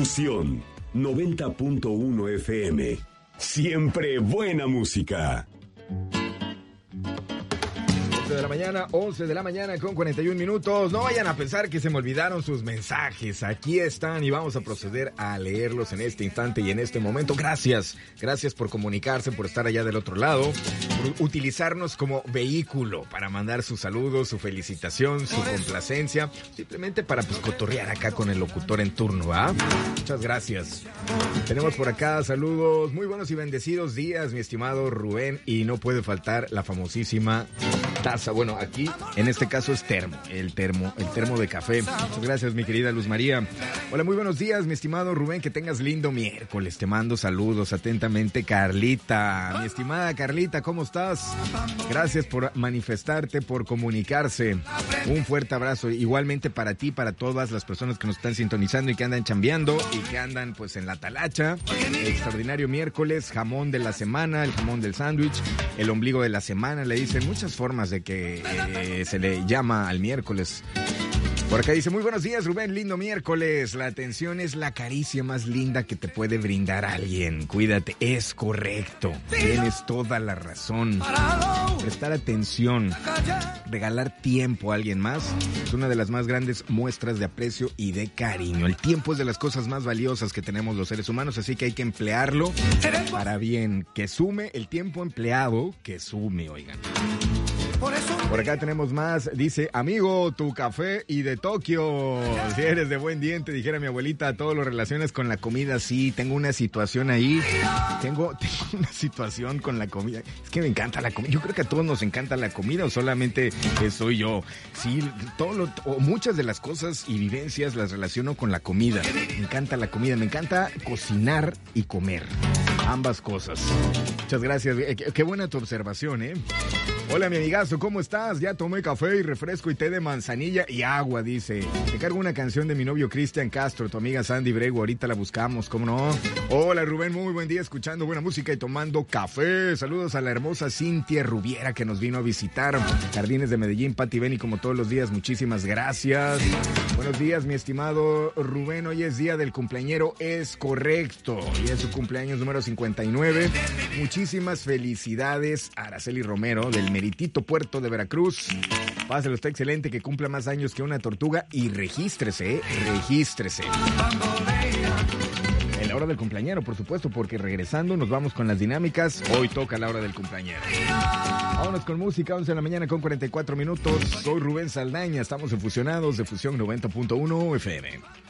Fusión 90.1 FM. Siempre buena música. 11 de la mañana con 41 minutos. No vayan a pensar que se me olvidaron sus mensajes. Aquí están y vamos a proceder a leerlos en este instante y en este momento. Gracias por comunicarse, por estar allá del otro lado, por utilizarnos como vehículo para mandar sus saludos, su felicitación, su complacencia, simplemente para cotorrear acá con el locutor en turno, ¿va? Muchas gracias. Tenemos por acá saludos, muy buenos y bendecidos días, mi estimado Rubén, y no puede faltar la famosísima taza. Bueno, aquí en este caso es el termo de café. Muchas gracias, mi querida Luz María. Hola, muy buenos días, mi estimado Rubén, que tengas lindo miércoles. Te mando saludos atentamente, Carlita. Mi estimada Carlita, ¿cómo estás? Gracias por manifestarte, por comunicarse. Un fuerte abrazo igualmente para ti, para todas las personas que nos están sintonizando y que andan chambeando y que andan pues en la talacha. Extraordinario miércoles, jamón de la semana, el jamón del sándwich, el ombligo de la semana, le dicen muchas formas de que se le llama al miércoles. Por acá dice, muy buenos días, Rubén, lindo miércoles. La atención es la caricia más linda que te puede brindar alguien. Cuídate, es correcto. Tienes toda la razón. Prestar atención, regalar tiempo a alguien más es una de las más grandes muestras de aprecio y de cariño. El tiempo es de las cosas más valiosas que tenemos los seres humanos, así que hay que emplearlo para bien. Que sume el tiempo empleado, que sume, oigan. Por acá tenemos más, dice, amigo, tu café y de Tokio. Si eres de buen diente, dijera mi abuelita, todo lo relacionas con la comida. Sí, tengo una situación ahí. Tengo una situación con la comida. Es que me encanta la comida. Yo creo que a todos nos encanta la comida, o solamente soy yo. Sí, muchas de las cosas y vivencias las relaciono con la comida. Me encanta la comida, me encanta cocinar y comer. Ambas cosas. Muchas gracias. Qué buena tu observación, ¿eh? Hola, mi amigazo, ¿cómo estás? Ya tomé café y refresco y té de manzanilla y agua, dice. Te cargo una canción de mi novio Cristian Castro, tu amiga Sandy Brego, ahorita la buscamos, ¿cómo no? Hola, Rubén, muy buen día, escuchando buena música y tomando café. Saludos a la hermosa Cintia Rubiera que nos vino a visitar. Jardines de Medellín, Pati Beni, como todos los días, muchísimas gracias. Buenos días, mi estimado Rubén, hoy es día del cumpleañero, es correcto. Y es su cumpleaños número 59. Muchísimas felicidades a Araceli Romero del meritito puerto de Veracruz. Páselo, está excelente, que cumpla más años que una tortuga y regístrese. En la hora del cumpleañero, por supuesto, porque regresando nos vamos con las dinámicas. Hoy toca la hora del cumpleañero. Vámonos con música, 11 de la mañana con 44 minutos. Soy Rubén Saldaña, estamos en Fusionados de Fusión 90.1 FM.